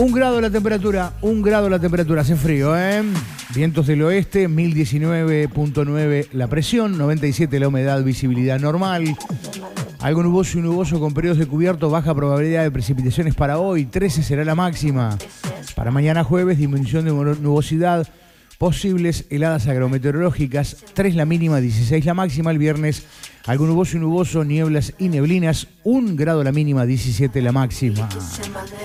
1 grado la temperatura, hace frío, ¿eh? Vientos del oeste, 1019.9 la presión, 97 la humedad, visibilidad normal. Algo nuboso y nuboso con periodos de cubierto, baja probabilidad de precipitaciones para hoy, 13 será la máxima. Para mañana jueves, disminución de nubosidad, posibles heladas agrometeorológicas, 3 la mínima, 16 la máxima. El viernes, algo nuboso y nuboso, nieblas y neblinas, 1 grado la mínima, 17 la máxima.